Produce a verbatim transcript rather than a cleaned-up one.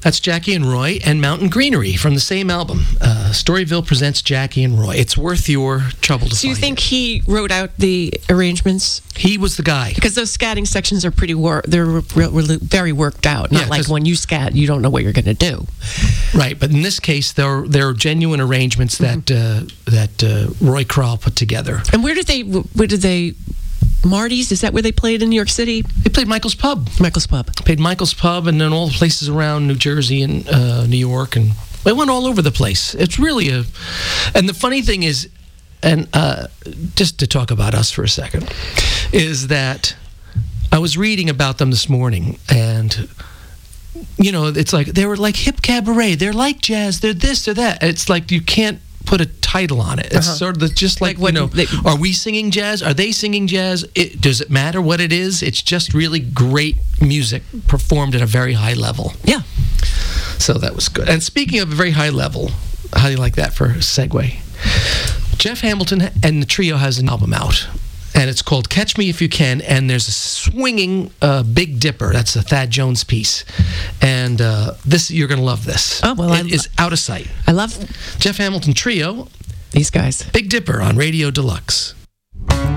That's Jackie and Roy and Mountain Greenery from the same album. Uh, Storyville presents Jackie and Roy. It's worth your trouble to So you find think it. he wrote out the arrangements? He was the guy. Because those scatting sections are pretty wor- they're re- re- very worked out. Not Yeah, like 'cause- when you scat, you don't know what you're going to do. Right, but in this case, they're, they're genuine arrangements that uh, that uh, Roy Kral put together. And where did they? Where did they? Marty's? Is that where they played in New York City? They played Michael's Pub. Michael's Pub. Played Michael's Pub, and then all the places around New Jersey and uh, New York, and they went all over the place. It's really a, and the funny thing is, and uh, just to talk about us for a second, is that I was reading about them this morning, and you know, it's like they were like hip cabaret. They're like jazz. They're this. They're that. It's like you can't put a title on it. It's Uh-huh. sort of the, just like, Like what you know, they- are we singing jazz? Are they singing jazz? It, does it matter what it is? It's just really great music performed at a very high level. Yeah. So that was good. And speaking of a very high level, how do you like that for a segue? Jeff Hamilton and the trio has an album out, and it's called Catch Me If You Can, and there's a swinging uh, Big Dipper. That's a Thad Jones piece. And uh, this, you're going to love this. Oh, well, It I- is Out of Sight. I love Jeff Hamilton Trio, these guys. Big Dipper on Radio Deluxe.